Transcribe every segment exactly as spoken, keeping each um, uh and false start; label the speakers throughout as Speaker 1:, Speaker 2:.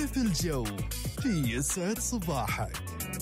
Speaker 1: كيف الجو في يسعد صباحك.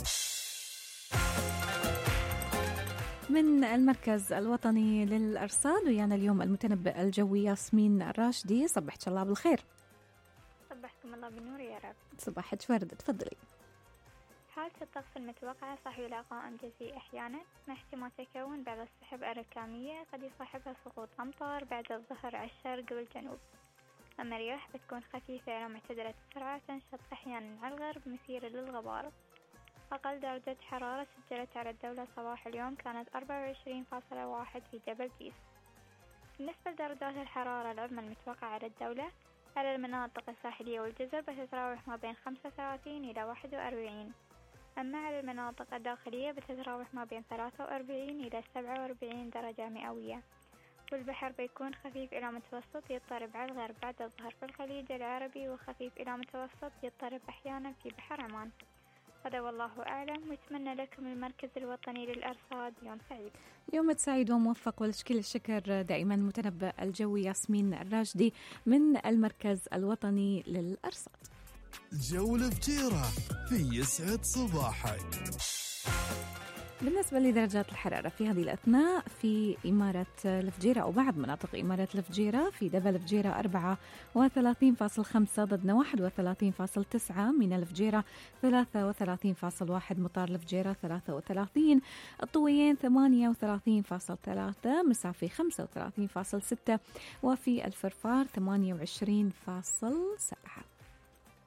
Speaker 2: من المركز الوطني للأرصاد ويانا اليوم المتنبئ الجوي ياسمين الراشدي. صبحت الله بالخير.
Speaker 3: صبحكم الله بالنور يا رب.
Speaker 2: صباحك ورد، تفضلي.
Speaker 3: حالة الطقس المتوقعة صحو إلى قائم جزئي أحيانا مع احتمال تكون بعض السحب الركامية قد يصاحبها سقوط أمطار بعد الظهر على الشرق والجنوب. أما الرياح بتكون خفيفة إلى معتدلة السرعة تنشط أحيانا على الغرب مثيرة للغبار. أقل درجة حرارة سجلت على الدولة صباح اليوم كانت أربعة وعشرين فاصلة واحد في جبل جيس. بالنسبة لدرجات الحرارة العظمى المتوقعة على الدولة على المناطق الساحلية والجزر بتتراوح ما بين خمسة وثلاثين إلى واحد وأربعين، أما على المناطق الداخلية بتتراوح ما بين ثلاثة وأربعين إلى سبعة وأربعين درجة مئوية. والبحر بيكون خفيف إلى متوسط يضطرب على الغرب بعد الظهر في الخليج العربي، وخفيف إلى متوسط يضطرب أحيانا في بحر عمان. هذا والله أعلم، وأتمنى لكم المركز الوطني للأرصاد يوم سعيد.
Speaker 2: يوم سعيد وموفق، ولشكل الشكر دائما متنبئ الجوي ياسمين الراشدي من المركز الوطني للأرصاد.
Speaker 1: جولة فجيرة في يسعد صباحك.
Speaker 2: بالنسبة لدرجات الحرارة في هذه الأثناء في إمارة الفجيرة أو بعض مناطق إمارة الفجيرة: في دبل الفجيرة أربعة وثلاثين فاصلة خمسة، ضدنا واحد وثلاثين فاصلة تسعة، من الفجيرة ثلاثة وثلاثين فاصلة واحد، مطار الفجيرة ثلاثة وثلاثين، الطويين ثمانية وثلاثين فاصلة ثلاثة، مسافي خمسة وثلاثين فاصلة ستة، وفي الفرفار ثمانية وعشرين فاصلة سبعة.